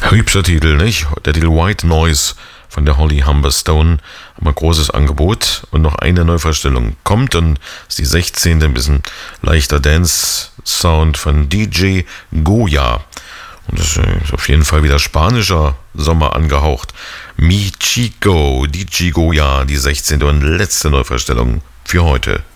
Hübscher Titel, nicht? Der Titel White Noise von der Holly Humberstone. Haben ein großes Angebot und noch eine Neuvorstellung kommt und ist die 16. Ein bisschen leichter Dance-Sound von DJ Goya. Und das ist auf jeden Fall wieder spanischer Sommer angehaucht. Mi Chico, DJ Goya, die 16. und letzte Neuvorstellung für heute.